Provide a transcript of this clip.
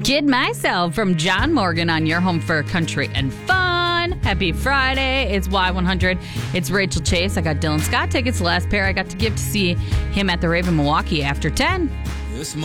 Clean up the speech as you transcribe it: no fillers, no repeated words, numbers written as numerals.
Kid Myself from John Morgan on your home for country and fun. Happy Friday. It's Y100. It's Rachel Chase. I got Dylan Scott tickets. The last pair I got to give to see him at the Raven Milwaukee after 10.